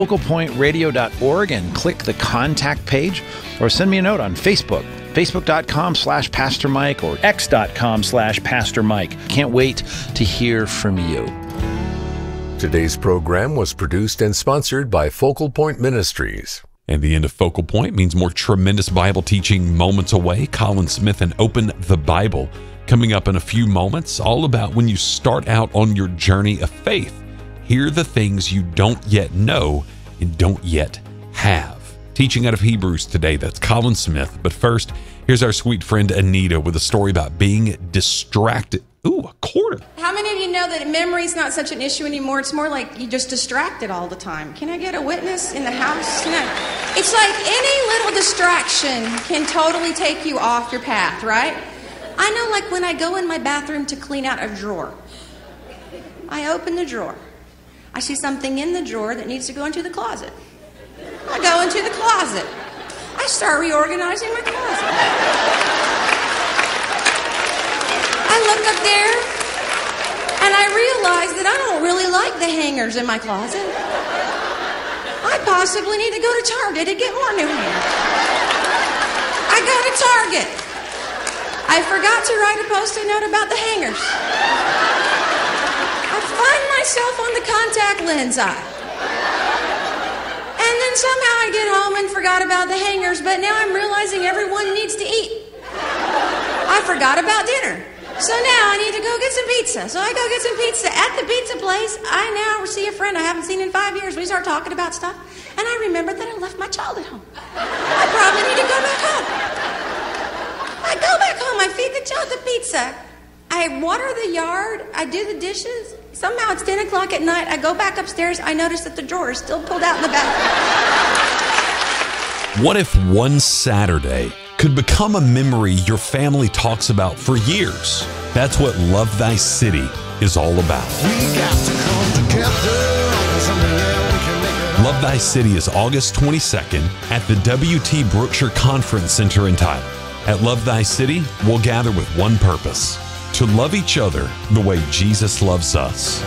focalpointradio.org and click the contact page, or send me a note on Facebook, facebook.com/Pastor Mike or x.com/Pastor Mike. Can't wait to hear from you. Today's program was produced and sponsored by Focal Point Ministries. And the end of Focal Point means more tremendous Bible teaching moments away. Colin Smith and Open the Bible coming up in a few moments, all about when you start out on your journey of faith. Hear the things you don't yet know and don't yet have. Teaching out of Hebrews today, that's Colin Smith. But first, here's our sweet friend Anita with a story about being distracted. Ooh, a quarter. How many of you know that memory's not such an issue anymore? It's more like you're just distracted all the time. Can I get a witness in the house? No. It's like any little distraction can totally take you off your path, right? I know, like when I go in my bathroom to clean out a drawer, I open the drawer. I see something in the drawer that needs to go into the closet. I go into the closet. I start reorganizing my closet. I look up there, and I realize that I don't really like the hangers in my closet. I possibly need to go to Target to get more new hangers. I go to Target. I forgot to write a Post-it note about the hangers. I find myself on the contact lens aisle. And then somehow I get home and forgot about the hangers, but now I'm realizing everyone needs to eat. I forgot about dinner. So now I need to go get some pizza. So I go get some pizza at the pizza place. I now see a friend I haven't seen in 5 years. We start talking about stuff, and I remember that I left my child at home. I probably need to go back home. I go back home. I feed the child the pizza. I water the yard. I do the dishes. Somehow it's 10 o'clock at night. I go back upstairs. I notice that the drawer is still pulled out in the bathroom. What if one Saturday could become a memory your family talks about for years? That's what Love Thy City is all about. Love Thy City is August 22nd at the W.T. Brookshire Conference Center in Tyler. At Love Thy City, we'll gather with one purpose: to love each other the way Jesus loves us.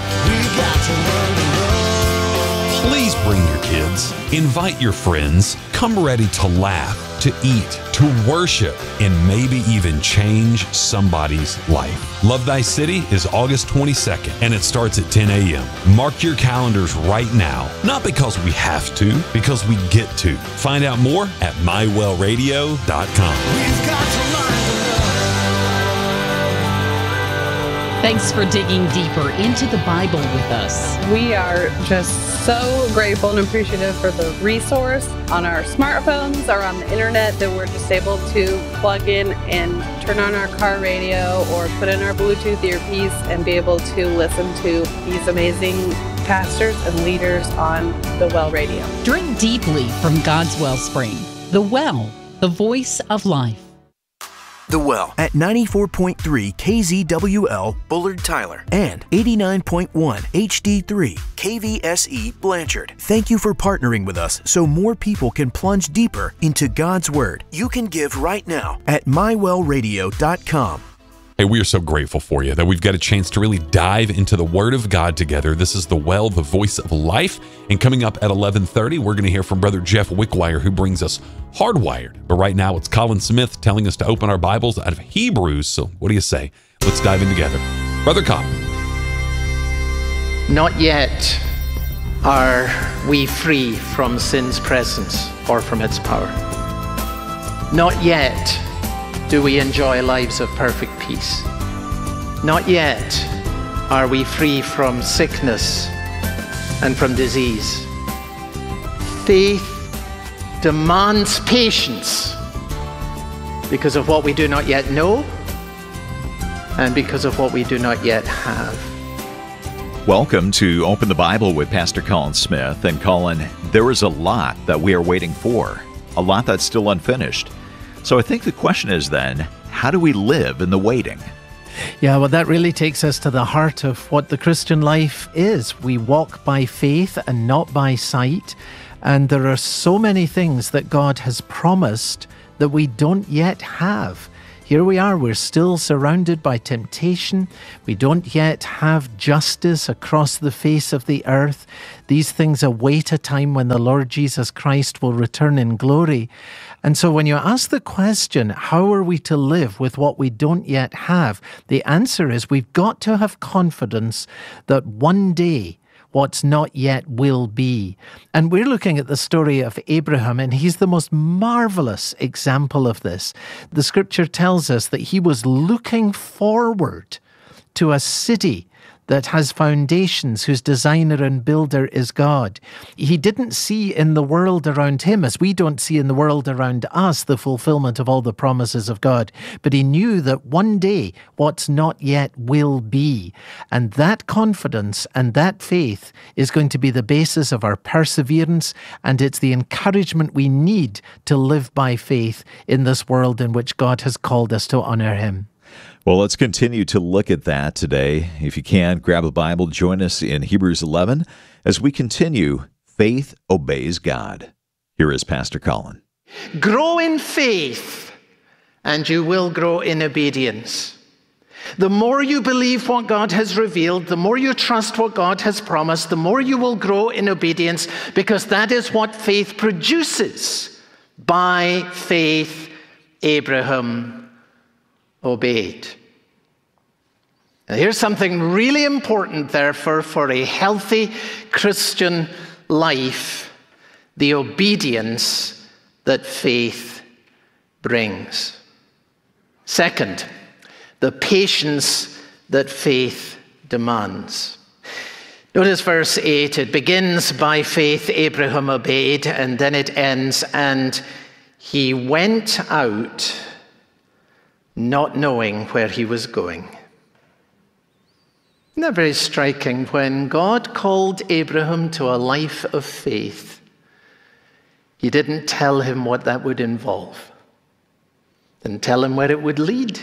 Please bring your kids, invite your friends, come ready to laugh, to eat, to worship, and maybe even change somebody's life. Love Thy City is August 22nd, and it starts at 10 a.m. Mark your calendars right now, not because we have to, because we get to. Find out more at mywellradio.com. Thanks for digging deeper into the Bible with us. We are just so grateful and appreciative for the resource on our smartphones or on the internet that we're just able to plug in and turn on our car radio or put in our Bluetooth earpiece and be able to listen to these amazing pastors and leaders on the Well Radio. Drink deeply from God's wellspring. The Well, the voice of life. The Well at 94.3 KZWL Bullard Tyler and 89.1 HD3 KVSE Blanchard. Thank you for partnering with us so more people can plunge deeper into God's Word. You can give right now at mywellradio.com. Hey, we are so grateful for you that we've got a chance to really dive into the Word of God together. This is The Well, the voice of life. And coming up at 11:30, we're going to hear from Brother Jeff Wickwire, who brings us Hardwired. But right now, it's Colin Smith telling us to open our Bibles out of Hebrews. So what do you say? Let's dive in together. Brother Colin. Not yet are we free from sin's presence or from its power. Not yet do we enjoy lives of perfect peace. Not yet are we free from sickness and from disease. Faith demands patience because of what we do not yet know and because of what we do not yet have. Welcome to Open the Bible with Pastor Colin Smith. And Colin, there is a lot that we are waiting for, a lot that's still unfinished. So I think the question is then, how do we live in the waiting? Yeah, well, that really takes us to the heart of what the Christian life is. We walk by faith and not by sight. And there are so many things that God has promised that we don't yet have. Here we are, we're still surrounded by temptation. We don't yet have justice across the face of the earth. These things await a time when the Lord Jesus Christ will return in glory. And so when you ask the question, how are we to live with what we don't yet have? The answer is we've got to have confidence that one day what's not yet will be. And we're looking at the story of Abraham, and he's the most marvelous example of this. The scripture tells us that he was looking forward to a city that has foundations, whose designer and builder is God. He didn't see in the world around him, as we don't see in the world around us, the fulfillment of all the promises of God. But he knew that one day what's not yet will be. And that confidence and that faith is going to be the basis of our perseverance, and it's the encouragement we need to live by faith in this world in which God has called us to honor him. Well, let's continue to look at that today. If you can, grab a Bible, join us in Hebrews 11 as we continue, Faith Obeys God. Here is Pastor Colin. Grow in faith, and you will grow in obedience. The more you believe what God has revealed, the more you trust what God has promised, the more you will grow in obedience, because that is what faith produces. By faith, Abraham obeyed. Now, here's something really important, therefore, for a healthy Christian life: the obedience that faith brings. Second, the patience that faith demands. Notice verse 8. It begins, by faith Abraham obeyed, and then it ends, and he went out not knowing where he was going. Isn't that very striking? When God called Abraham to a life of faith, he didn't tell him what that would involve. Didn't tell him where it would lead.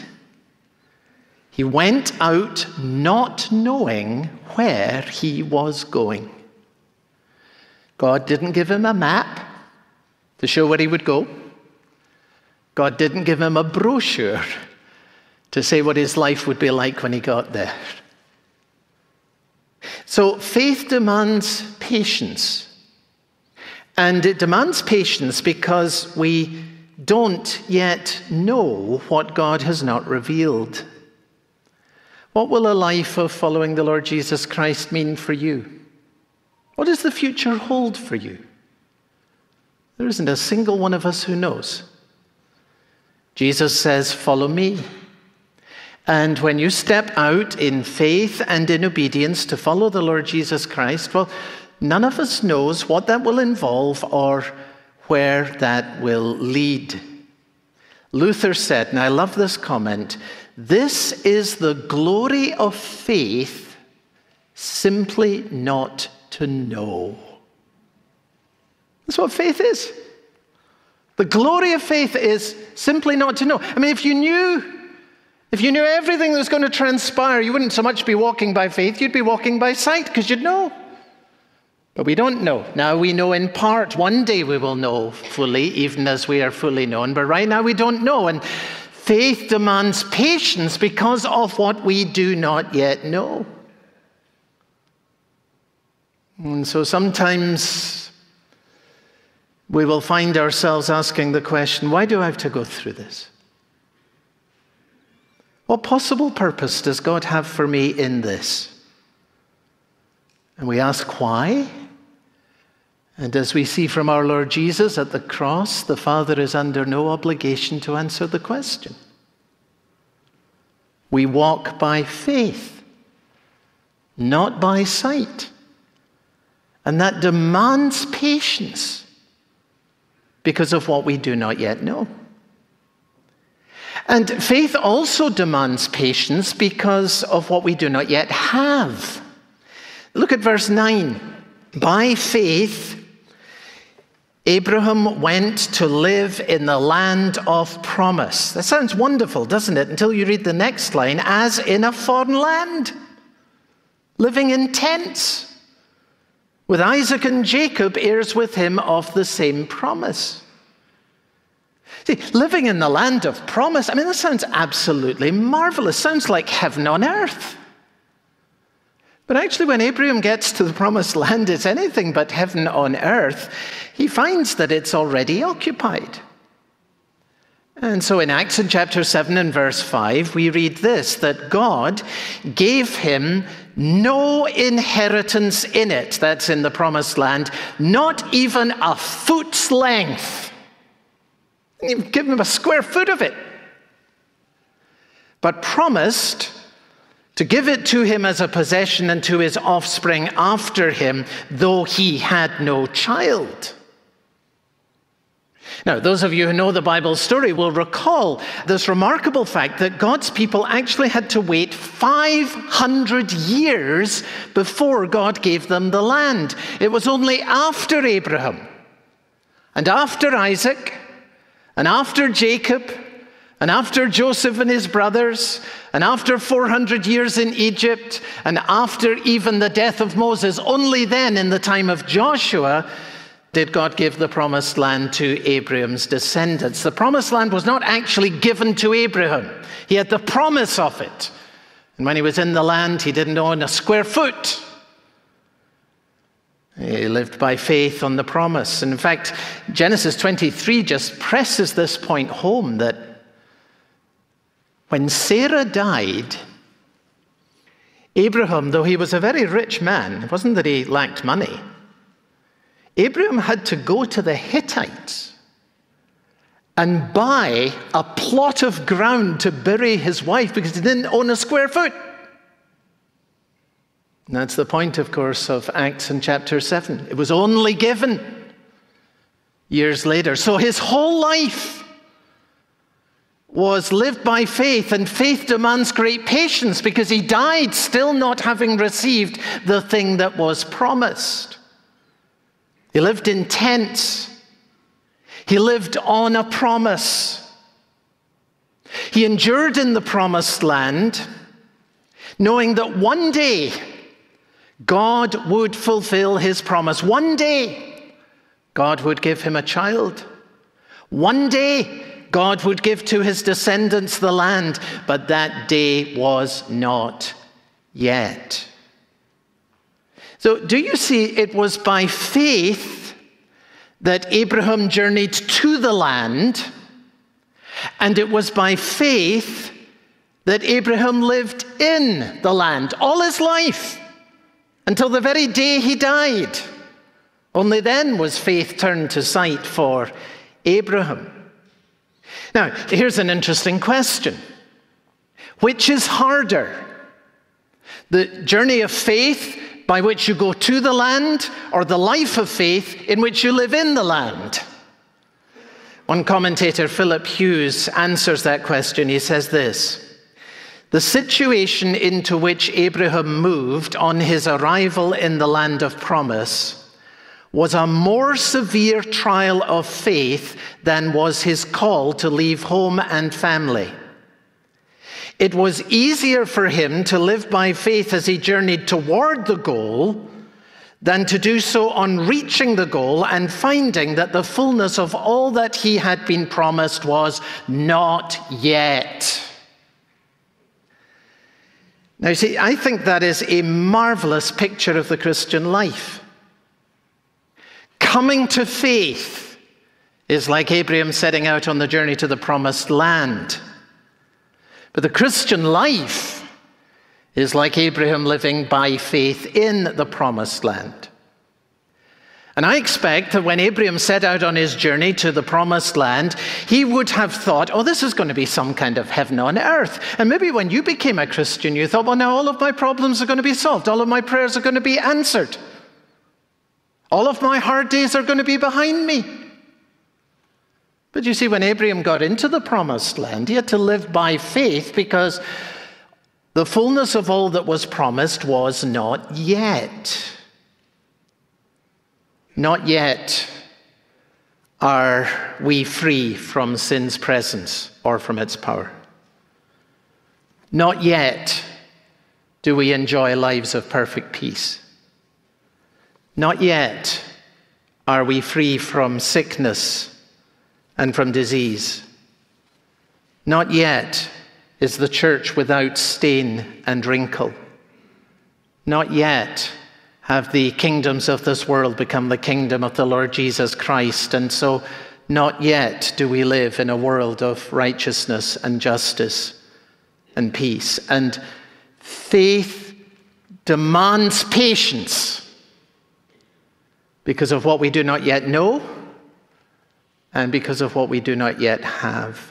He went out not knowing where he was going. God didn't give him a map to show where he would go. God didn't give him a brochure to say what his life would be like when he got there. So faith demands patience. And it demands patience because we don't yet know what God has not revealed. What will a life of following the Lord Jesus Christ mean for you? What does the future hold for you? There isn't a single one of us who knows. Jesus says, "Follow me." And when you step out in faith and in obedience to follow the Lord Jesus Christ, well, none of us knows what that will involve or where that will lead. Luther said, and I love this comment, "This is the glory of faith, simply not to know." That's what faith is. The glory of faith is simply not to know. I mean, if you knew everything that was going to transpire, you wouldn't so much be walking by faith, you'd be walking by sight, because you'd know. But we don't know. Now we know in part. One day we will know fully, even as we are fully known. But right now we don't know. And faith demands patience because of what we do not yet know. And so sometimes we will find ourselves asking the question, why do I have to go through this? What possible purpose does God have for me in this? And we ask why. And as we see from our Lord Jesus at the cross, the Father is under no obligation to answer the question. We walk by faith, not by sight. And that demands patience because of what we do not yet know. And faith also demands patience because of what we do not yet have. Look at verse 9. By faith, Abraham went to live in the land of promise. That sounds wonderful, doesn't it? Until you read the next line, as in a foreign land, living in tents, with Isaac and Jacob, heirs with him of the same promise. See, living in the land of promise, I mean, that sounds absolutely marvelous. Sounds like heaven on earth. But actually, when Abraham gets to the promised land, it's anything but heaven on earth. He finds that it's already occupied. And so in Acts in chapter 7 and verse 5, we read this, that God gave him no inheritance in it, that's in the promised land, not even a foot's length. He didn't even give him a square foot of it, but promised to give it to him as a possession and to his offspring after him, though he had no child. Now, those of you who know the Bible story will recall this remarkable fact that God's people actually had to wait 500 years before God gave them the land. It was only after Abraham and after Isaac and after Jacob and after Joseph and his brothers and after 400 years in Egypt and after even the death of Moses, only then in the time of Joshua did God give the promised land to Abraham's descendants. The promised land was not actually given to Abraham. He had the promise of it. And when he was in the land, he didn't own a square foot. He lived by faith on the promise. And in fact, Genesis 23 just presses this point home that when Sarah died, Abraham, though he was a very rich man, it wasn't that he lacked money, Abraham had to go to the Hittites and buy a plot of ground to bury his wife because he didn't own a square foot. And that's the point, of course, of Acts in chapter 7. It was only given years later. So his whole life was lived by faith, and faith demands great patience because he died still not having received the thing that was promised. He lived in tents. He lived on a promise. He endured in the promised land, knowing that one day God would fulfill his promise. One day God would give him a child. One day God would give to his descendants the land, but that day was not yet. So do you see, it was by faith that Abraham journeyed to the land, and it was by faith that Abraham lived in the land all his life until the very day he died. Only then was faith turned to sight for Abraham. Now, here's an interesting question. Which is harder? The journey of faith by which you go to the land, or the life of faith in which you live in the land? One commentator, Philip Hughes, answers that question. He says this: the situation into which Abraham moved on his arrival in the land of promise was a more severe trial of faith than was his call to leave home and family. It was easier for him to live by faith as he journeyed toward the goal than to do so on reaching the goal and finding that the fullness of all that he had been promised was not yet. Now, you see, I think that is a marvelous picture of the Christian life. Coming to faith is like Abraham setting out on the journey to the promised land. But the Christian life is like Abraham living by faith in the promised land. And I expect that when Abraham set out on his journey to the promised land, he would have thought, oh, this is going to be some kind of heaven on earth. And maybe when you became a Christian, you thought, well, now all of my problems are going to be solved. All of my prayers are going to be answered. All of my hard days are going to be behind me. But you see, when Abraham got into the promised land, he had to live by faith because the fullness of all that was promised was not yet. Not yet are we free from sin's presence or from its power. Not yet do we enjoy lives of perfect peace. Not yet are we free from sickness and from disease. Not yet is the church without stain and wrinkle. Not yet have the kingdoms of this world become the kingdom of the Lord Jesus Christ. And so not yet do we live in a world of righteousness and justice and peace. And faith demands patience because of what we do not yet know and because of what we do not yet have.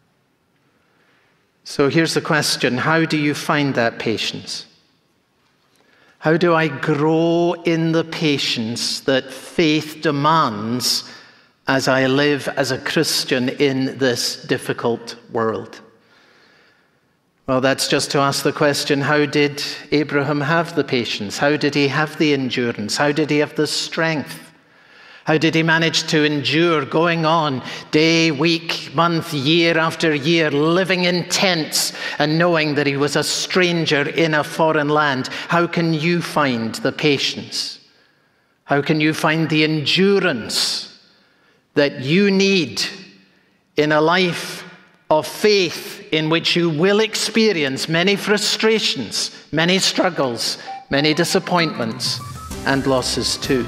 So here's the question: how do you find that patience? How do I grow in the patience that faith demands as I live as a Christian in this difficult world? Well, that's just to ask the question, how did Abraham have the patience? How did he have the endurance? How did he have the strength? How did he manage to endure going on day, week, month, year after year, living in tents and knowing that he was a stranger in a foreign land? How can you find the patience? How can you find the endurance that you need in a life of faith in which you will experience many frustrations, many struggles, many disappointments, and losses too?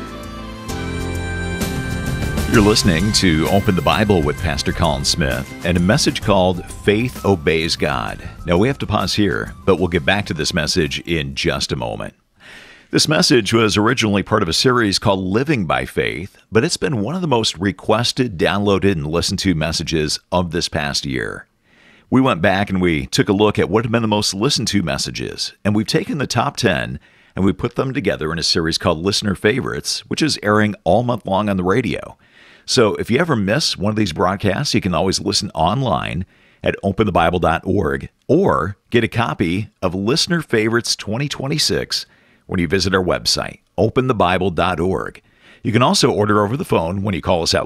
You're listening to Open the Bible with Pastor Colin Smith and a message called Faith Obeys God. Now we have to pause here, but we'll get back to this message in just a moment. This message was originally part of a series called Living by Faith, but it's been one of the most requested, downloaded, and listened to messages of this past year. We went back and we took a look at what have been the most listened to messages, and we've taken the top 10 and we put them together in a series called Listener Favorites, which is airing all month long on the radio. So if you ever miss one of these broadcasts, you can always listen online at openthebible.org or get a copy of Listener Favorites 2026 when you visit our website, openthebible.org. You can also order over the phone when you call us at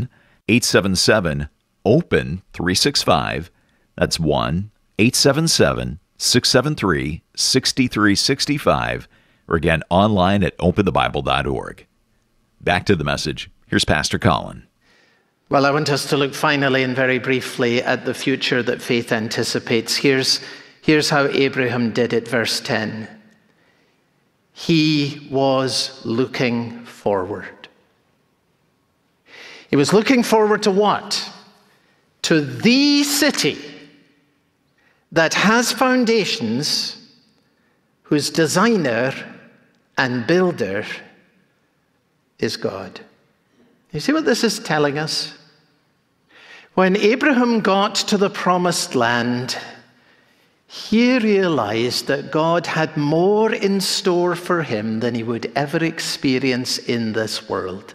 1-877-OPEN-365. That's 1-877-673-6365. Or again, online at openthebible.org. Back to the message. Here's Pastor Colin. Well, I want us to look finally and very briefly at the future that faith anticipates. Here's how Abraham did it, verse 10. He was looking forward. He was looking forward to what? To the city that has foundations, whose designer and builder is God. You see what this is telling us? When Abraham got to the promised land, he realized that God had more in store for him than he would ever experience in this world.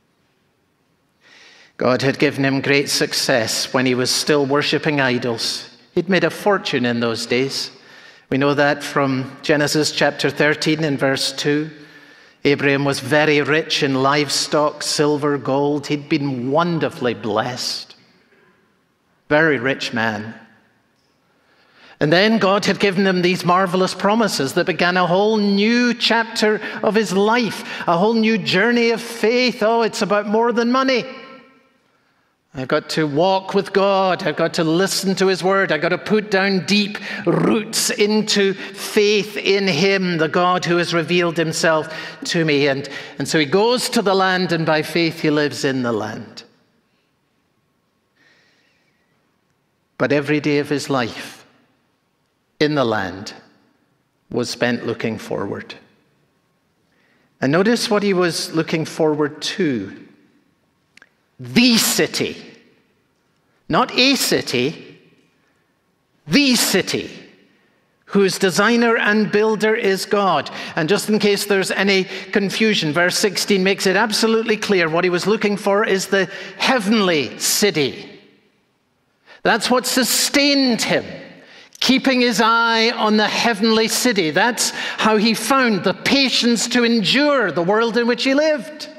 God had given him great success when he was still worshiping idols. He'd made a fortune in those days. We know that from Genesis chapter 13 and verse 2. Abraham was very rich in livestock, silver, gold. He'd been wonderfully blessed. Very rich man. And then God had given him these marvelous promises that began a whole new chapter of his life, a whole new journey of faith. Oh, it's about more than money. I've got to walk with God. I've got to listen to his word. I've got to put down deep roots into faith in him, the God who has revealed himself to me. And so he goes to the land, and by faith he lives in the land. But every day of his life in the land was spent looking forward. And notice what he was looking forward to. The city. Not a city, the city, whose designer and builder is God. And just in case there's any confusion, verse 16 makes it absolutely clear what he was looking for is the heavenly city. That's what sustained him, keeping his eye on the heavenly city. That's how he found the patience to endure the world in which he lived.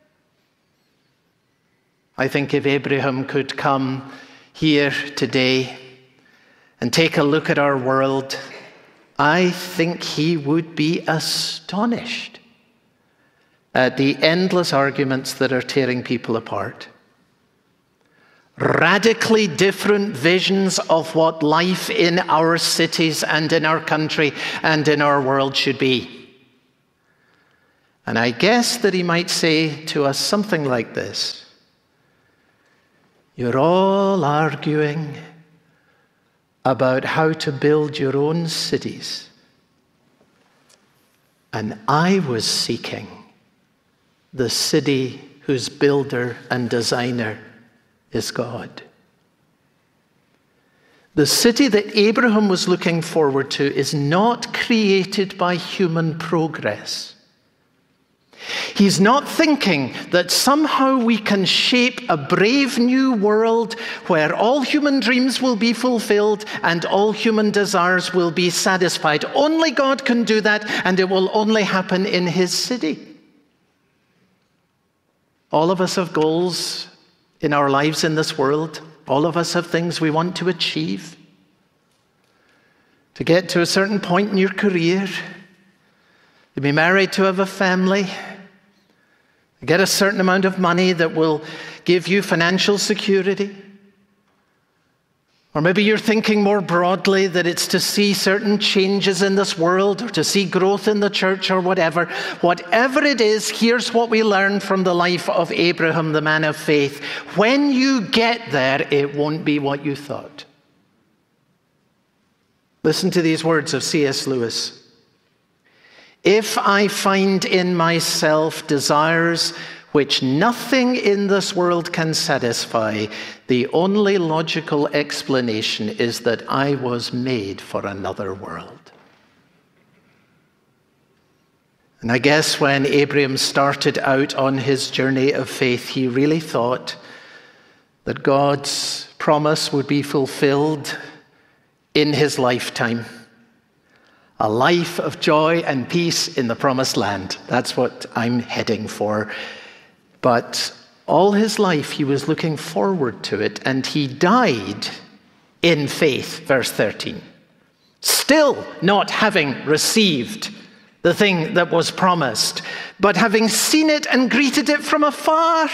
I think if Abraham could come here today and take a look at our world, I think he would be astonished at the endless arguments that are tearing people apart. radically different visions of what life in our cities and in our country and in our world should be. And I guess that he might say to us something like this: you're all arguing about how to build your own cities, and I was seeking the city whose builder and designer is God. The city that Abraham was looking forward to is not created by human progress. He's not thinking that somehow we can shape a brave new world where all human dreams will be fulfilled and all human desires will be satisfied. Only God can do that, and it will only happen in his city. All of us have goals in our lives in this world. All of us have things we want to achieve. To get to a certain point in your career, to be married, to have a family, to get a certain amount of money that will give you financial security. Or maybe you're thinking more broadly that it's to see certain changes in this world or to see growth in the church or whatever. Whatever it is, here's what we learn from the life of Abraham, the man of faith. When you get there, it won't be what you thought. Listen to these words of C.S. Lewis. If I find in myself desires which nothing in this world can satisfy, the only logical explanation is that I was made for another world. And I guess when Abraham started out on his journey of faith, he really thought that God's promise would be fulfilled in his lifetime. A life of joy and peace in the promised land. That's what I'm heading for. But all his life he was looking forward to it, and he died in faith, verse 13. Still not having received the thing that was promised, but having seen it and greeted it from afar.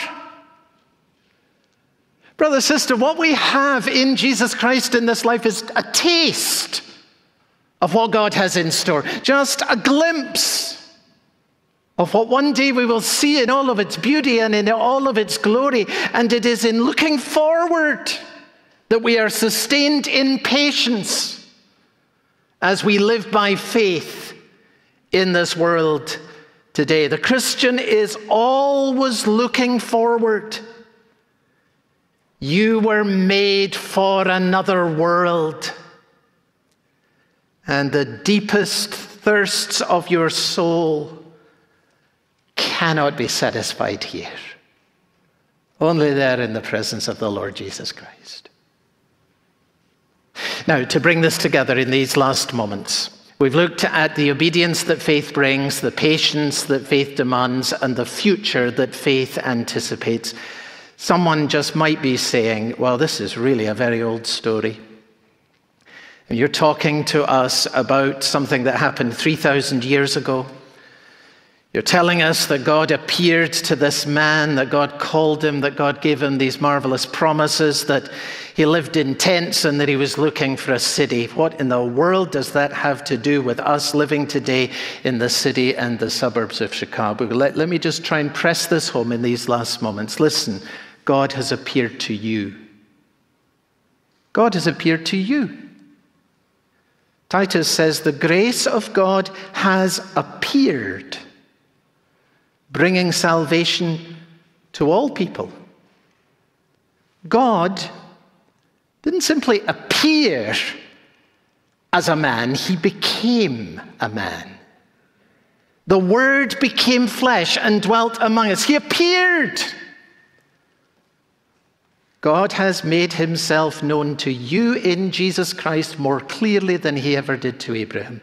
Brother, sister, what we have in Jesus Christ in this life is a taste of what God has in store. Just a glimpse of what one day we will see in all of its beauty and in all of its glory. And it is in looking forward that we are sustained in patience as we live by faith in this world today. The Christian is always looking forward. You were made for another world. And the deepest thirsts of your soul cannot be satisfied here. Only there in the presence of the Lord Jesus Christ. Now, to bring this together in these last moments, we've looked at the obedience that faith brings, the patience that faith demands, and the future that faith anticipates. Someone just might be saying, well, this is really a very old story. And you're talking to us about something that happened 3,000 years ago. You're telling us that God appeared to this man, that God called him, that God gave him these marvelous promises, that he lived in tents and that he was looking for a city. What in the world does that have to do with us living today in the city and the suburbs of Chicago? Let me just try and press this home in these last moments. Listen, God has appeared to you. God has appeared to you. Titus says, the grace of God has appeared, bringing salvation to all people. God didn't simply appear as a man, he became a man. The Word became flesh and dwelt among us. He appeared. God has made himself known to you in Jesus Christ more clearly than he ever did to Abraham.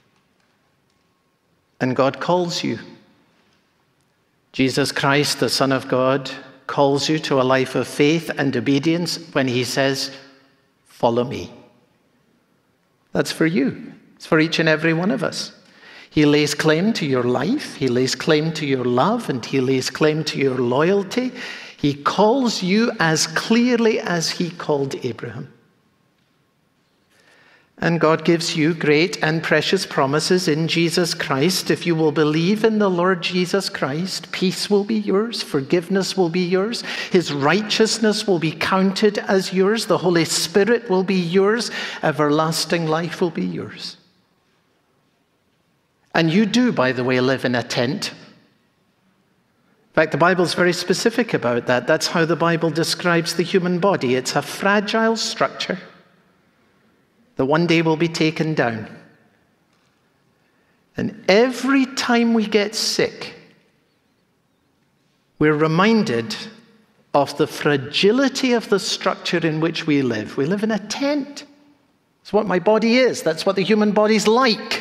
And God calls you. Jesus Christ, the Son of God, calls you to a life of faith and obedience when he says, follow me. That's for you. It's for each and every one of us. He lays claim to your life. He lays claim to your love, and he lays claim to your loyalty. He calls you as clearly as he called Abraham. And God gives you great and precious promises in Jesus Christ. If you will believe in the Lord Jesus Christ, peace will be yours, forgiveness will be yours, his righteousness will be counted as yours, the Holy Spirit will be yours, everlasting life will be yours. And you do, by the way, live in a tent. In fact, the Bible's very specific about that. That's how the Bible describes the human body. It's a fragile structure that one day will be taken down. And every time we get sick, we're reminded of the fragility of the structure in which we live. We live in a tent. That's what my body is. That's what the human body's like.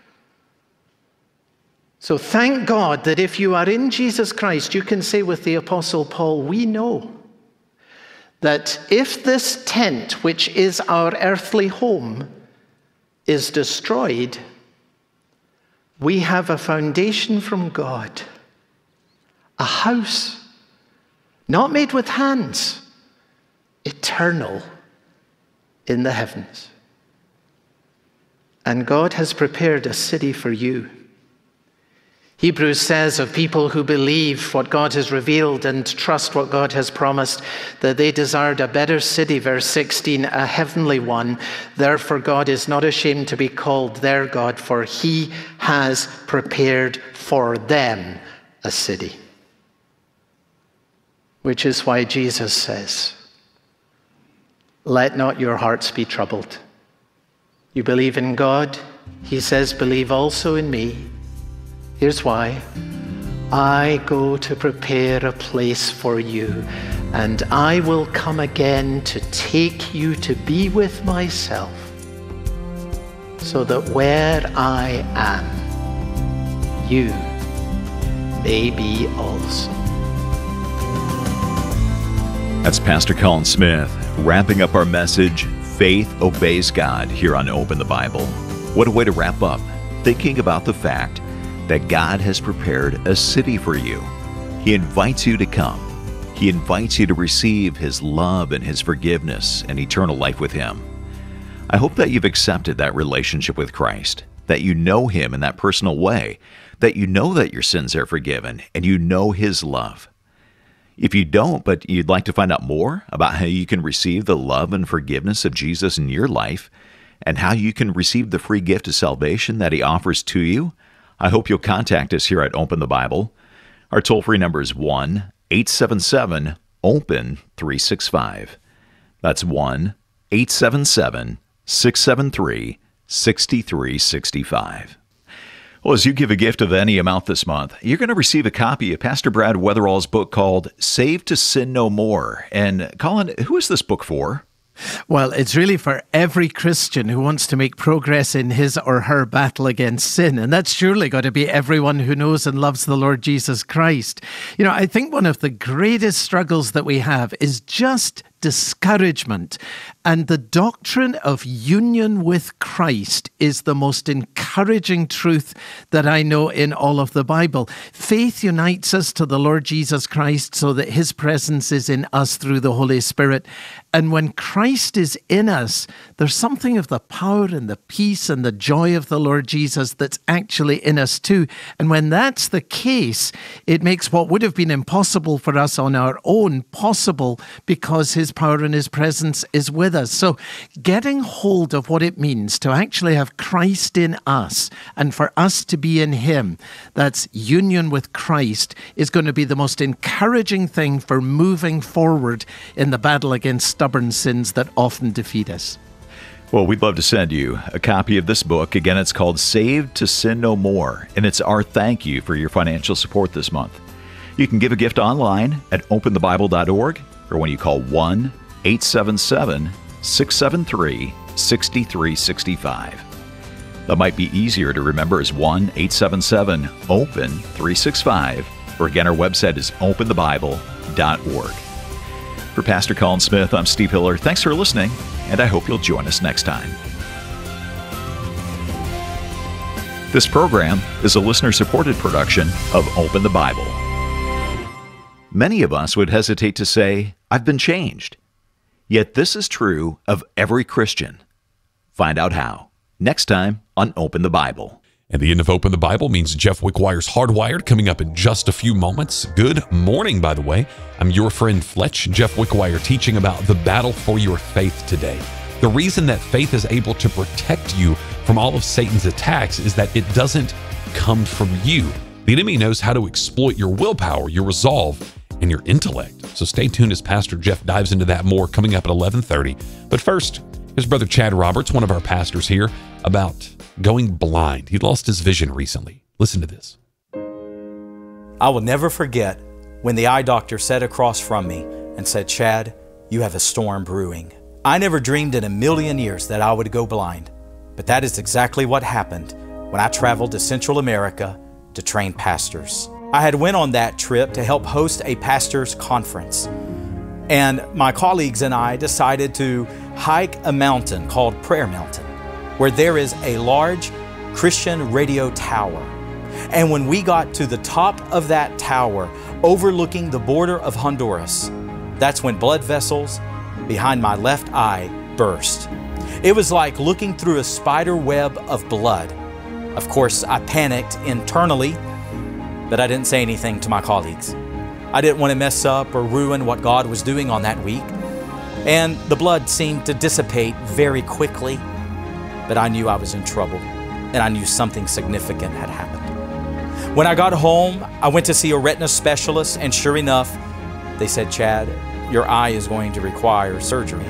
So thank God that if you are in Jesus Christ, you can say with the Apostle Paul, we know that if this tent, which is our earthly home, is destroyed, we have a foundation from God, a house, not made with hands, eternal in the heavens. And God has prepared a city for you. Hebrews says of people who believe what God has revealed and trust what God has promised, that they desired a better city, verse 16, a heavenly one. Therefore God is not ashamed to be called their God, for he has prepared for them a city. Which is why Jesus says, let not your hearts be troubled. You believe in God, he says, believe also in me. Here's why. I go to prepare a place for you, and I will come again to take you to be with myself, so that where I am, you may be also. That's Pastor Colin Smith wrapping up our message, Faith Obeys God, here on Open the Bible. What a way to wrap up, thinking about the fact that God has prepared a city for you. He invites you to come. He invites you to receive his love and his forgiveness and eternal life with him. I hope that you've accepted that relationship with Christ, that you know him in that personal way, that you know that your sins are forgiven, and you know his love. If you don't, but you'd like to find out more about how you can receive the love and forgiveness of Jesus in your life, and how you can receive the free gift of salvation that he offers to you, I hope you'll contact us here at Open the Bible. Our toll-free number is 1-877-OPEN-365. That's 1-877-673-6365. Well, as you give a gift of any amount this month, you're going to receive a copy of Pastor Brad Weatherall's book called Saved to Sin No More. And Colin, who is this book for? Well, it's really for every Christian who wants to make progress in his or her battle against sin. And that's surely got to be everyone who knows and loves the Lord Jesus Christ. You know, I think one of the greatest struggles that we have is just discouragement. And the doctrine of union with Christ is the most encouraging truth that I know in all of the Bible. Faith unites us to the Lord Jesus Christ so that his presence is in us through the Holy Spirit. And when Christ is in us, there's something of the power and the peace and the joy of the Lord Jesus that's actually in us too. And when that's the case, it makes what would have been impossible for us on our own possible, because his power and his presence is with us. So getting hold of what it means to actually have Christ in us and for us to be in him, that's union with Christ, is going to be the most encouraging thing for moving forward in the battle against stubborn sins that often defeat us. Well, we'd love to send you a copy of this book. Again, it's called Saved to Sin No More, and it's our thank you for your financial support this month. You can give a gift online at openthebible.org, or when you call 1-877-673-6365. That might be easier to remember as 1-877-OPEN-365, or again, our website is openthebible.org. For Pastor Colin Smith, I'm Steve Hiller. Thanks for listening, and I hope you'll join us next time. This program is a listener-supported production of Open the Bible. Many of us would hesitate to say, I've been changed. Yet this is true of every Christian. Find out how next time on Open the Bible. And the end of Open the Bible means Jeff Wickwire's Hardwired coming up in just a few moments. Good morning, by the way. I'm your friend Fletch, Jeff Wickwire, teaching about the battle for your faith today. The reason that faith is able to protect you from all of Satan's attacks is that it doesn't come from you. The enemy knows how to exploit your willpower, your resolve, and your intellect. So stay tuned as Pastor Jeff dives into that more coming up at 11:30. But first, here's Brother Chad Roberts, one of our pastors here, about going blind. He lost his vision recently. Listen to this. I will never forget when the eye doctor sat across from me and said, "Chad, you have a storm brewing." I never dreamed in a million years that I would go blind, but that is exactly what happened when I traveled to Central America to train pastors. I had went on that trip to help host a pastors' conference, and my colleagues and I decided to hike a mountain called Prayer Mountain, where there is a large Christian radio tower. And when we got to the top of that tower, overlooking the border of Honduras, that's when blood vessels behind my left eye burst. It was like looking through a spider web of blood. Of course, I panicked internally, but I didn't say anything to my colleagues. I didn't want to mess up or ruin what God was doing on that week. And the blood seemed to dissipate very quickly, but I knew I was in trouble, and I knew something significant had happened. When I got home, I went to see a retina specialist, and sure enough, they said, "Chad, your eye is going to require surgery."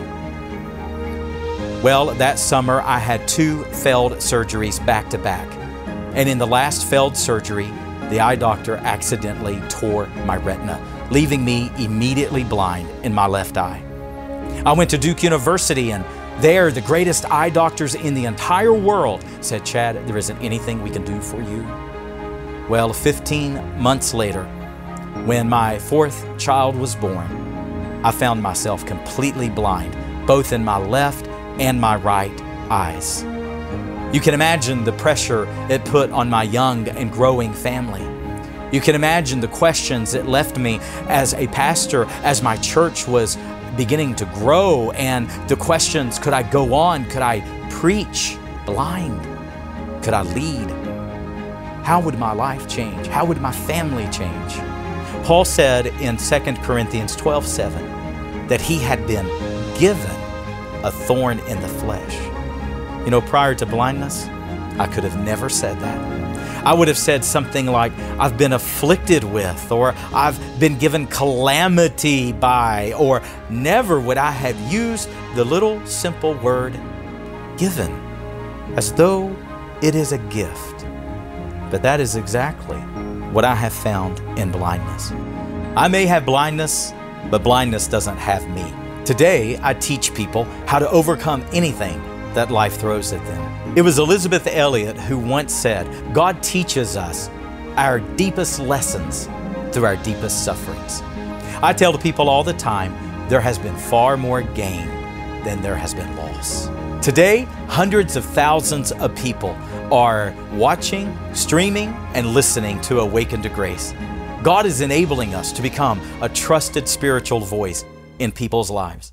Well, that summer I had 2 failed surgeries back to back. And in the last failed surgery, the eye doctor accidentally tore my retina, leaving me immediately blind in my left eye. I went to Duke University, and there the greatest eye doctors in the entire world said, "Chad, there isn't anything we can do for you." Well, 15 months later, when my 4th child was born, I found myself completely blind, both in my left and my right eyes. You can imagine the pressure it put on my young and growing family. You can imagine the questions it left me as a pastor, as my church was beginning to grow, and the questions, could I go on? Could I preach blind? Could I lead? How would my life change? How would my family change? Paul said in 2 Corinthians 12:7 that he had been given a thorn in the flesh. You know, prior to blindness, I could have never said that. I would have said something like, I've been afflicted with, or I've been given calamity by, or never would I have used the little simple word given, as though it is a gift. But that is exactly what I have found in blindness. I may have blindness, but blindness doesn't have me. Today, I teach people how to overcome anything that life throws at them. It was Elizabeth Elliot who once said, God teaches us our deepest lessons through our deepest sufferings. I tell the people all the time, there has been far more gain than there has been loss. Today, hundreds of thousands of people are watching, streaming, and listening to Awaken to Grace. God is enabling us to become a trusted spiritual voice in people's lives.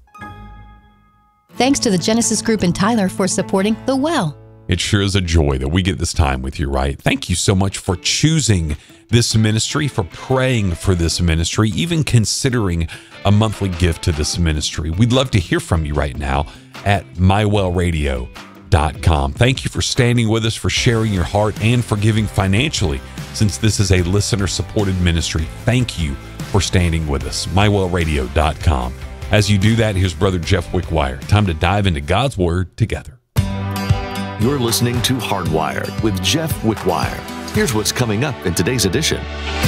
Thanks to the Genesis Group in Tyler for supporting The Well. It sure is a joy that we get this time with you, right? Thank you so much for choosing this ministry, for praying for this ministry, even considering a monthly gift to this ministry. We'd love to hear from you right now at mywellradio.com. Thank you for standing with us, for sharing your heart, and for giving financially, since this is a listener-supported ministry. Thank you for standing with us. mywellradio.com. As you do that, here's Brother Jeff Wickwire. Time to dive into God's Word together. You're listening to Hardwired with Jeff Wickwire. Here's what's coming up in today's edition.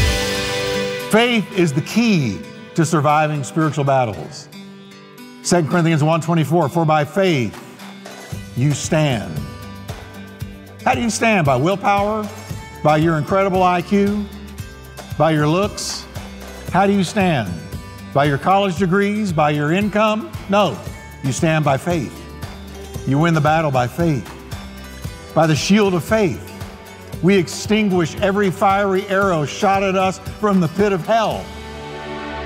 Faith is the key to surviving spiritual battles. 2 Corinthians 1:24, for by faith you stand. How do you stand? By willpower? By your incredible IQ? By your looks? How do you stand? By your college degrees? By your income? No, you stand by faith. You win the battle by faith. By the shield of faith, we extinguish every fiery arrow shot at us from the pit of hell.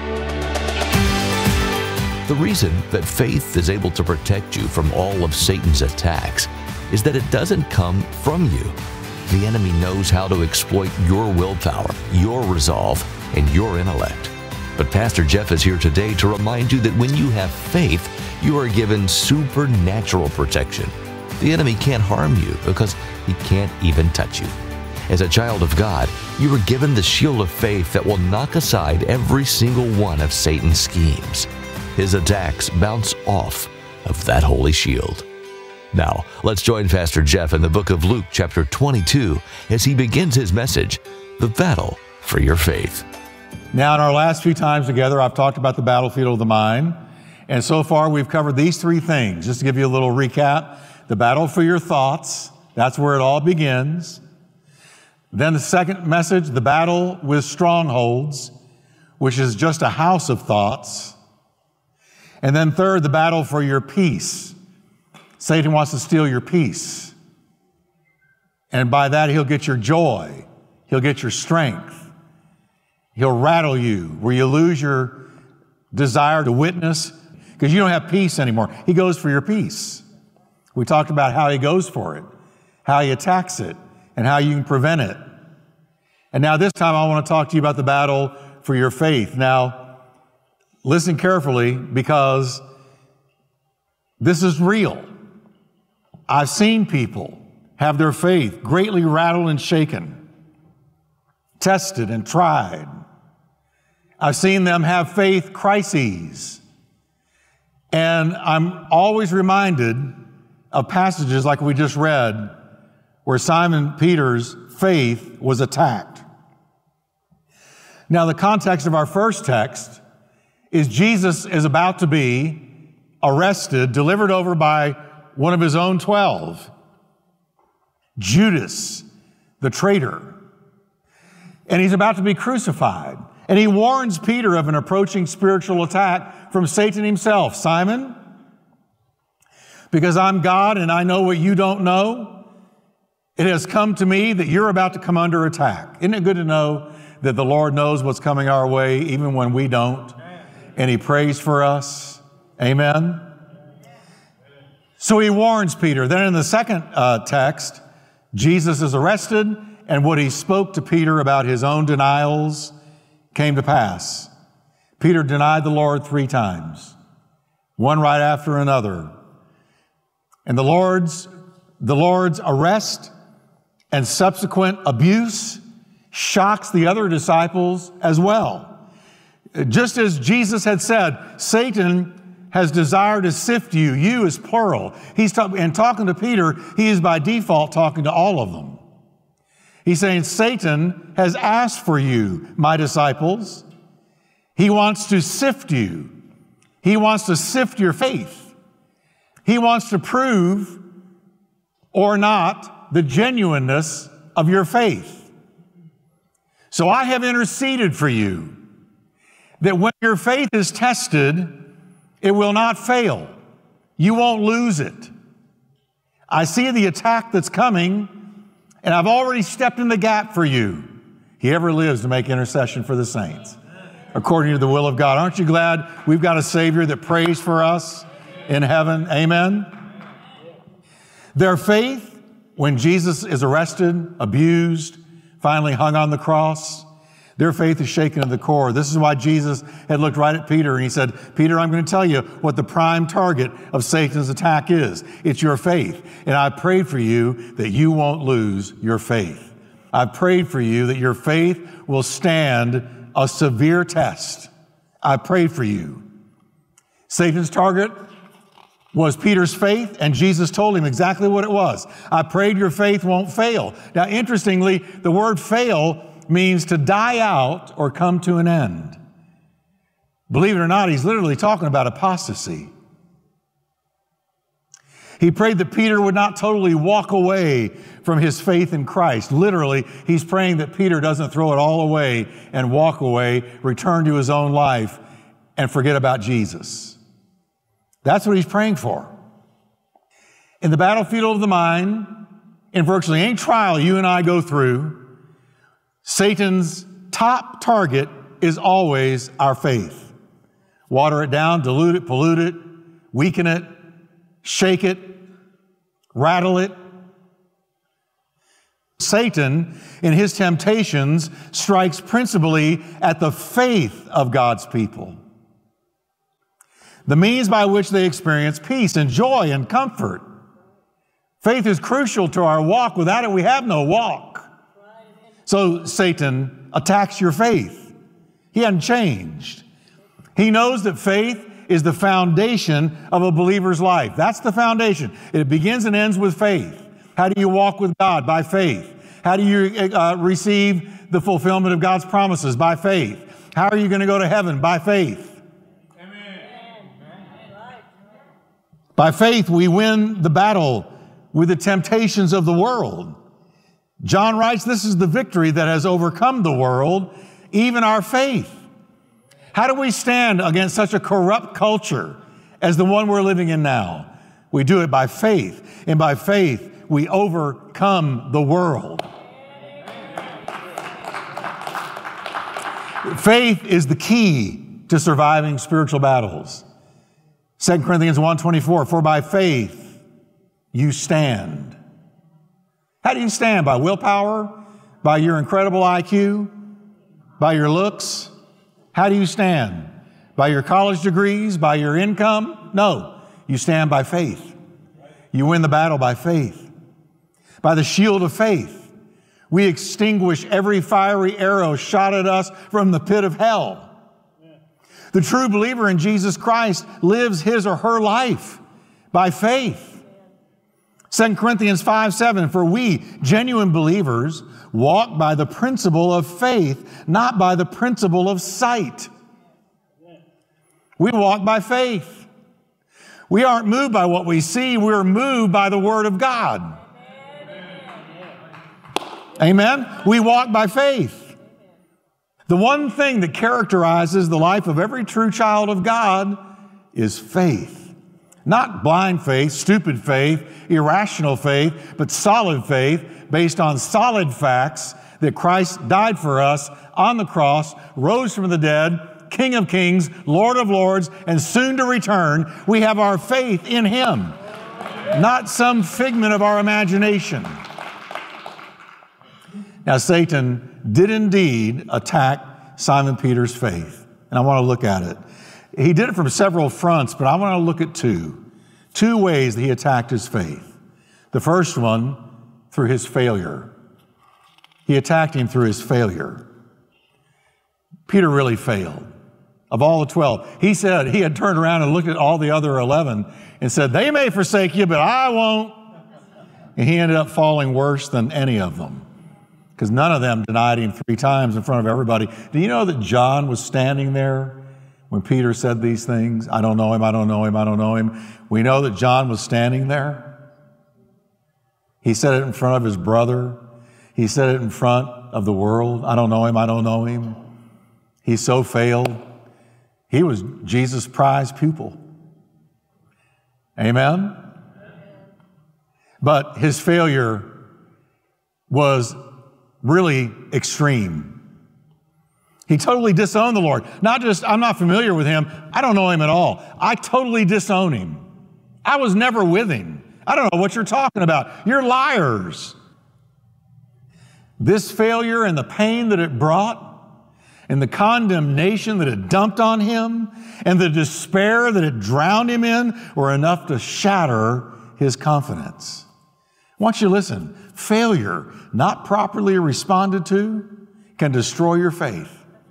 The reason that faith is able to protect you from all of Satan's attacks is that it doesn't come from you. The enemy knows how to exploit your willpower, your resolve, and your intellect. But Pastor Jeff is here today to remind you that when you have faith, you are given supernatural protection. The enemy can't harm you because he can't even touch you. As a child of God, you are given the shield of faith that will knock aside every single one of Satan's schemes. His attacks bounce off of that holy shield. Now, let's join Pastor Jeff in the book of Luke chapter 22 as he begins his message, The Battle for Your Faith. Now, in our last few times together, I've talked about the battlefield of the mind. And so far, we've covered these three things. Just to give you a little recap, the battle for your thoughts, that's where it all begins. Then the second message, the battle with strongholds, which is just a house of thoughts. And then third, the battle for your peace. Satan wants to steal your peace. And by that, he'll get your joy. He'll get your strength. He'll rattle you where you lose your desire to witness because you don't have peace anymore. He goes for your peace. We talked about how he goes for it, how he attacks it, and how you can prevent it. And now this time I want to talk to you about the battle for your faith. Now, listen carefully because this is real. I've seen people have their faith greatly rattled and shaken, tested and tried. I've seen them have faith crises. And I'm always reminded of passages like we just read where Simon Peter's faith was attacked. Now, the context of our first text is Jesus is about to be arrested, delivered over by one of his own 12, Judas, the traitor. And he's about to be crucified. And he warns Peter of an approaching spiritual attack from Satan himself. Simon, because I'm God and I know what you don't know, it has come to me that you're about to come under attack. Isn't it good to know that the Lord knows what's coming our way even when we don't? And he prays for us. Amen? So he warns Peter. Then in the second text, Jesus is arrested, and what he spoke to Peter about his own denials came to pass. Peter denied the Lord 3 times, one right after another. And the Lord's arrest and subsequent abuse shocks the other disciples as well. Just as Jesus had said, Satan has desired to sift you. You is plural. And talking to Peter, he is by default talking to all of them. He's saying, Satan has asked for you, my disciples. He wants to sift you. He wants to sift your faith. He wants to prove or not the genuineness of your faith. So I have interceded for you that when your faith is tested, it will not fail. You won't lose it. I see the attack that's coming, and I've already stepped in the gap for you. He ever lives to make intercession for the saints, according to the will of God. Aren't you glad we've got a Savior that prays for us in heaven? Amen. Their faith, when Jesus is arrested, abused, finally hung on the cross, their faith is shaken to the core. This is why Jesus had looked right at Peter and he said, Peter, I'm going to tell you what the prime target of Satan's attack is. It's your faith. And I prayed for you that you won't lose your faith. I prayed for you that your faith will stand a severe test. I prayed for you. Satan's target was Peter's faith, and Jesus told him exactly what it was. I prayed your faith won't fail. Now, interestingly, the word fail means to die out or come to an end. Believe it or not, he's literally talking about apostasy. He prayed that Peter would not totally walk away from his faith in Christ. Literally, he's praying that Peter doesn't throw it all away and walk away, return to his own life, and forget about Jesus. That's what he's praying for. In the battlefield of the mind, in virtually any trial you and I go through, Satan's top target is always our faith. water it down, dilute it, pollute it, weaken it, shake it, rattle it. Satan, in his temptations, strikes principally at the faith of God's people, the means by which they experience peace and joy and comfort. Faith is crucial to our walk. Without it, we have no walk. So Satan attacks your faith. He hasn't changed. He knows that faith is the foundation of a believer's life. That's the foundation. It begins and ends with faith. How do you walk with God? By faith. How do you receive the fulfillment of God's promises? By faith. How are you going to go to heaven? By faith. Amen. By faith, we win the battle with the temptations of the world. John writes, this is the victory that has overcome the world, even our faith. How do we stand against such a corrupt culture as the one we're living in now? We do it by faith, and by faith, we overcome the world. Faith is the key to surviving spiritual battles. 2 Corinthians 1:24, for by faith you stand. How do you stand? By willpower? By your incredible IQ? By your looks? How do you stand? By your college degrees? By your income? No. You stand by faith. You win the battle by faith. By the shield of faith. We extinguish every fiery arrow shot at us from the pit of hell. The true believer in Jesus Christ lives his or her life by faith. 2 Corinthians 5:7, for we, genuine believers, walk by the principle of faith, not by the principle of sight. We walk by faith. We aren't moved by what we see, we're moved by the Word of God. Amen? We walk by faith. The one thing that characterizes the life of every true child of God is faith. Not blind faith, stupid faith, irrational faith, but solid faith based on solid facts that Christ died for us on the cross, rose from the dead, King of kings, Lord of lords, and soon to return. We have our faith in Him, not some figment of our imagination. Now, Satan did indeed attack Simon Peter's faith, and I want to look at it. He did it from several fronts, but I want to look at two ways that he attacked his faith. The first one, through his failure. He attacked him through his failure. Peter really failed. Of all the 12, he said he had turned around and looked at all the other 11 and said, they may forsake you, but I won't. And he ended up falling worse than any of them, because none of them denied him 3 times in front of everybody. Do you know that John was standing there when Peter said these things? I don't know him, I don't know him, I don't know him. We know that John was standing there. He said it in front of his brother. He said it in front of the world. I don't know him, I don't know him. He so failed. He was Jesus' prized pupil. Amen? But his failure was really extreme. He totally disowned the Lord. Not just, I'm not familiar with him, I don't know him at all. I totally disown him. I was never with him. I don't know what you're talking about. You're liars. This failure and the pain that it brought, and the condemnation that it dumped on him, and the despair that it drowned him in, were enough to shatter his confidence. I want you to listen. Failure, not properly responded to, can destroy your faith.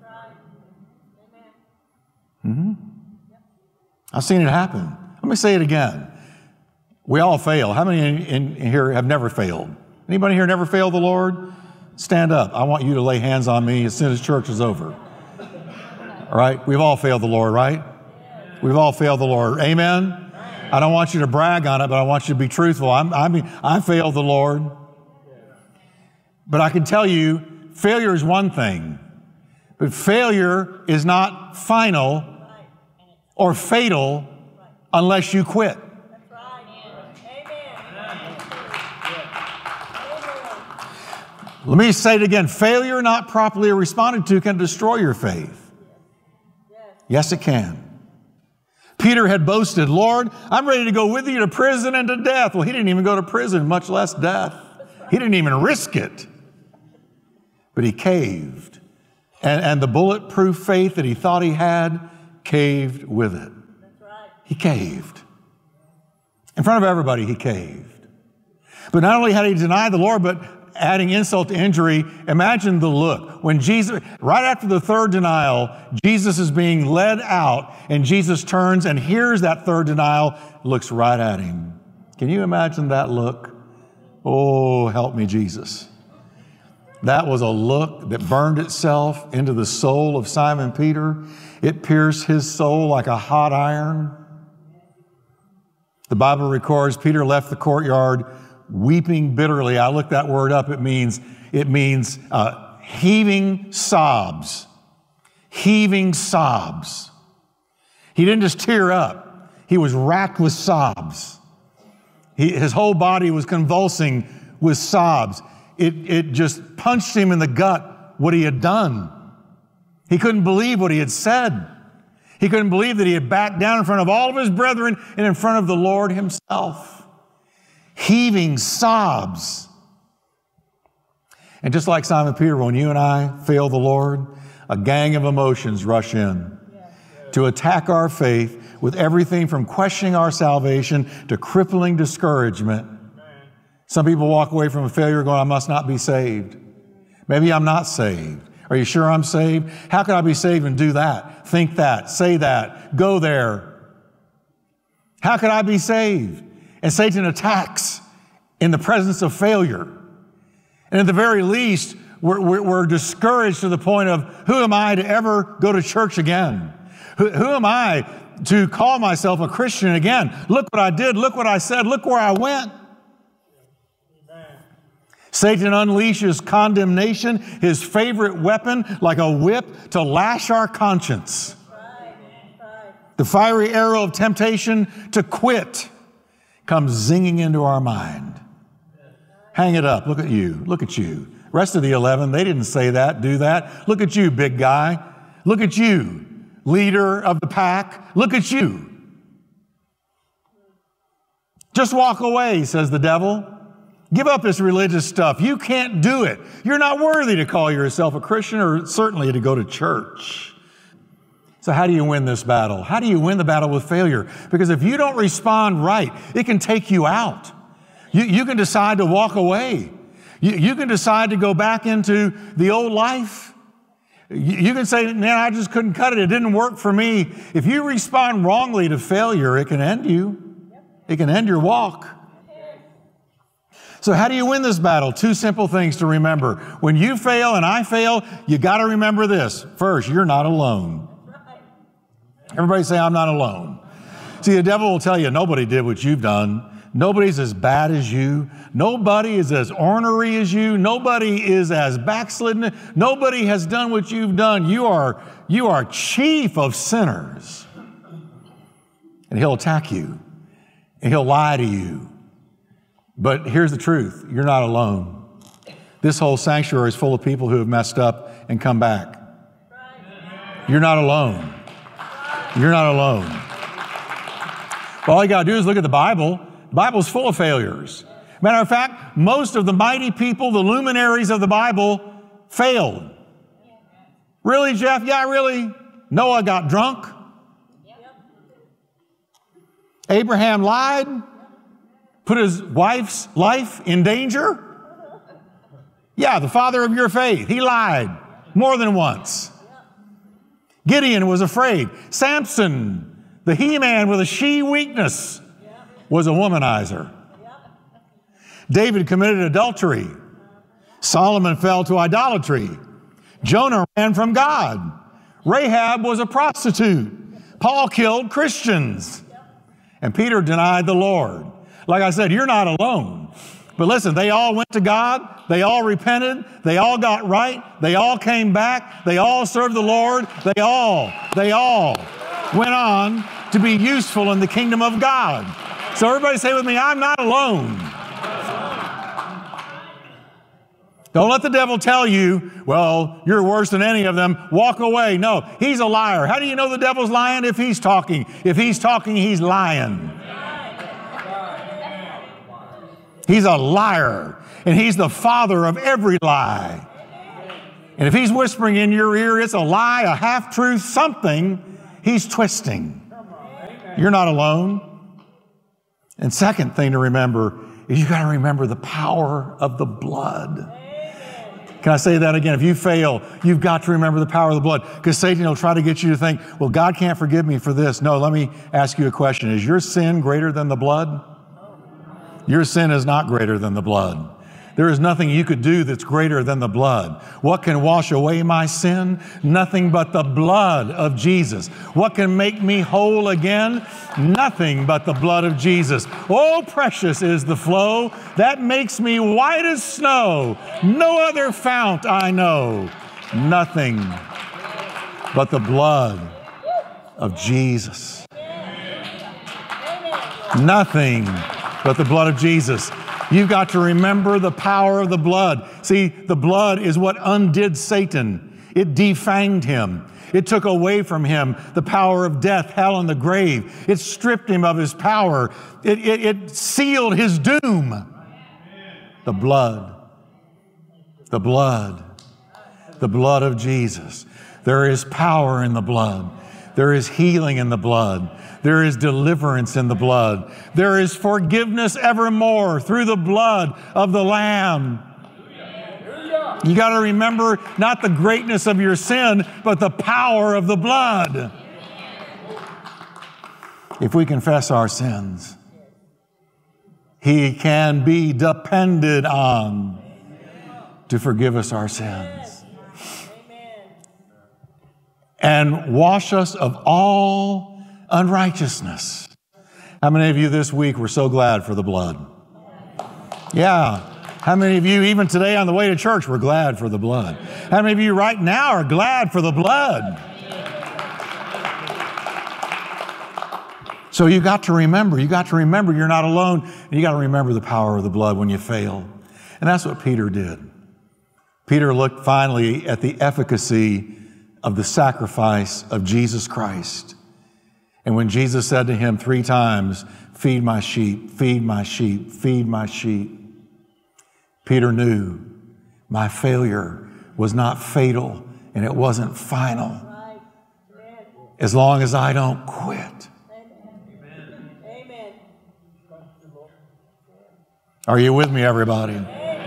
I've seen it happen. Let me say it again. We all fail. How many in here have never failed? Anybody here never failed the Lord? Stand up. I want you to lay hands on me as soon as church is over. All right? We've all failed the Lord, right? We've all failed the Lord. Amen? I don't want you to brag on it, but I want you to be truthful. I failed the Lord. But I can tell you, failure is one thing, but failure is not final or fatal unless you quit. Let me say it again. Failure not properly responded to can destroy your faith. Yes, it can. Peter had boasted, Lord, I'm ready to go with you to prison and to death. Well, he didn't even go to prison, much less death. He didn't even risk it. But he caved. And the bulletproof faith that he thought he had caved with it. That's right. He caved. In front of everybody, he caved. But not only had he denied the Lord, but adding insult to injury, imagine the look. When Jesus, right after the third denial, Jesus is being led out, and Jesus turns and hears that third denial, looks right at him. Can you imagine that look? Oh, help me, Jesus. That was a look that burned itself into the soul of Simon Peter. It pierced his soul like a hot iron. The Bible records Peter left the courtyard weeping bitterly. I looked that word up. It means heaving sobs. Heaving sobs. He didn't just tear up. He was racked with sobs. His whole body was convulsing with sobs. It just punched him in the gut what he had done. He couldn't believe what he had said. He couldn't believe that he had backed down in front of all of his brethren and in front of the Lord himself. Heaving sobs. And just like Simon Peter, when you and I fail the Lord, a gang of emotions rush in to attack our faith with everything from questioning our salvation to crippling discouragement. Some people walk away from a failure going, I must not be saved. Maybe I'm not saved. Are you sure I'm saved? How can I be saved and do that? Think that, say that, go there. How could I be saved? And Satan attacks in the presence of failure. And at the very least, we're discouraged to the point of, who am I to ever go to church again? Who am I to call myself a Christian again? Look what I did, look what I said, look where I went. Satan unleashes condemnation, his favorite weapon, like a whip to lash our conscience. The fiery arrow of temptation to quit comes zinging into our mind. Hang it up. Look at you. Look at you. Rest of the 11, they didn't say that, do that. Look at you, big guy. Look at you, leader of the pack. Look at you. Just walk away, says the devil. Give up this religious stuff. You can't do it. You're not worthy to call yourself a Christian or certainly to go to church. So how do you win this battle? How do you win the battle with failure? Because if you don't respond right, it can take you out. You can decide to walk away. You can decide to go back into the old life. You can say, man, I just couldn't cut it. It didn't work for me. If you respond wrongly to failure, it can end you. It can end your walk. So how do you win this battle? Two simple things to remember. When you fail and I fail, you got to remember this. First, you're not alone. Everybody say, I'm not alone. See, the devil will tell you, nobody did what you've done. Nobody's as bad as you. Nobody is as ornery as you. Nobody is as backslidden. Nobody has done what you've done. You are chief of sinners. And he'll attack you. And he'll lie to you. But here's the truth. You're not alone. This whole sanctuary is full of people who have messed up and come back. You're not alone. You're not alone. All you got to do is look at the Bible. The Bible's full of failures. Matter of fact, most of the mighty people, the luminaries of the Bible, failed. Really, Jeff? Yeah, really. Noah got drunk. Abraham lied. Put his wife's life in danger? Yeah, the father of your faith. He lied more than once. Gideon was afraid. Samson, the he-man with a she weakness, was a womanizer. David committed adultery. Solomon fell to idolatry. Jonah ran from God. Rahab was a prostitute. Paul killed Christians. And Peter denied the Lord. Like I said, you're not alone. But listen, they all went to God. They all repented. They all got right. They all came back. They all served the Lord. They all went on to be useful in the kingdom of God. So everybody say with me, I'm not alone. Don't let the devil tell you, well, you're worse than any of them. Walk away. No, he's a liar. How do you know the devil's lying? If he's talking. If he's talking, he's lying. He's a liar, and he's the father of every lie. And if he's whispering in your ear, it's a lie, a half-truth, something, he's twisting. You're not alone. And second thing to remember is you got to remember the power of the blood. Can I say that again? If you fail, you've got to remember the power of the blood, because Satan will try to get you to think, well, God can't forgive me for this. No, let me ask you a question. Is your sin greater than the blood? Your sin is not greater than the blood. There is nothing you could do that's greater than the blood. What can wash away my sin? Nothing but the blood of Jesus. What can make me whole again? Nothing but the blood of Jesus. Oh, precious is the flow that makes me white as snow. No other fount I know. Nothing but the blood of Jesus. Nothing but the blood of Jesus. You've got to remember the power of the blood. See, the blood is what undid Satan. It defanged him. It took away from him the power of death, hell, and the grave. It stripped him of his power. It sealed his doom. The blood. The blood. The blood of Jesus. There is power in the blood. There is healing in the blood. There is deliverance in the blood. There is forgiveness evermore through the blood of the Lamb. You got to remember not the greatness of your sin, but the power of the blood. If we confess our sins, He can be depended on to forgive us our sins and wash us of all unrighteousness. How many of you this week were so glad for the blood? Yeah. How many of you, even today on the way to church, were glad for the blood? How many of you right now are glad for the blood? So you got to remember you're not alone, and you got to remember the power of the blood when you fail. And that's what Peter did. Peter looked finally at the efficacy of the sacrifice of Jesus Christ. And when Jesus said to him 3 times, feed my sheep, feed my sheep, feed my sheep, Peter knew my failure was not fatal and it wasn't final. As long as I don't quit. Are you with me, everybody?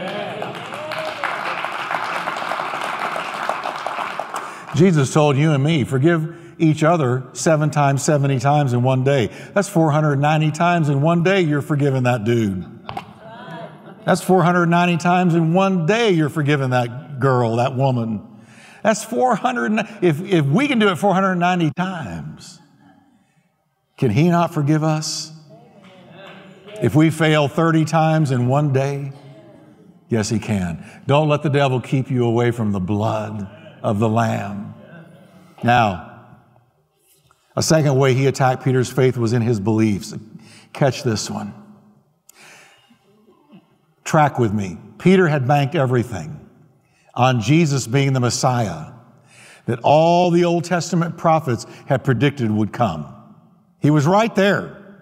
Jesus told you and me, forgive each other 7 times, 70 times in one day. That's 490 times in one day you're forgiving that dude. That's 490 times in one day you're forgiving that girl, that woman. That's 400. If we can do it 490 times, can He not forgive us? If we fail 30 times in one day, yes, He can. Don't let the devil keep you away from the blood of the Lamb. Now, a second way he attacked Peter's faith was in his beliefs. Catch this one. Track with me. Peter had banked everything on Jesus being the Messiah that all the Old Testament prophets had predicted would come. He was right there.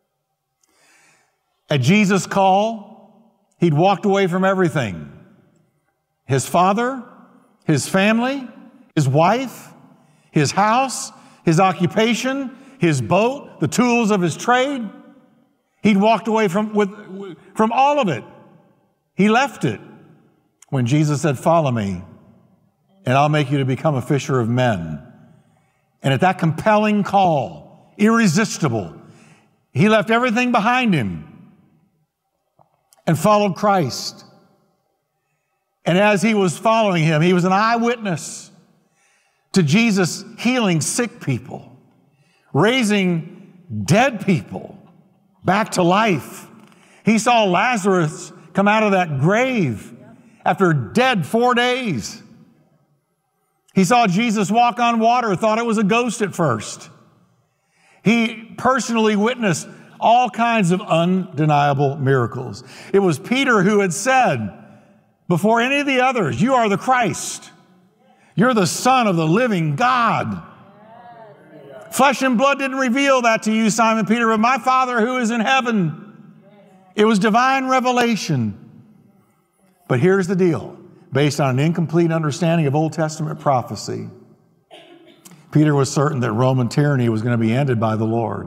At Jesus' call, he'd walked away from everything. His father, his family, his wife, his house, his occupation, his boat, the tools of his trade. He'd walked away from all of it. He left it when Jesus said, follow me, and I'll make you to become a fisher of men. And at that compelling call, irresistible, he left everything behind him and followed Christ. And as he was following him, he was an eyewitness to Jesus healing sick people, raising dead people back to life. He saw Lazarus come out of that grave after dead 4 days. He saw Jesus walk on water, thought it was a ghost at first. He personally witnessed all kinds of undeniable miracles. It was Peter who had said, before any of the others. You are the Christ. You're the Son of the living God. Flesh and blood didn't reveal that to you, Simon Peter, but my Father who is in heaven. It was divine revelation. But here's the deal. Based on an incomplete understanding of Old Testament prophecy, Peter was certain that Roman tyranny was going to be ended by the Lord.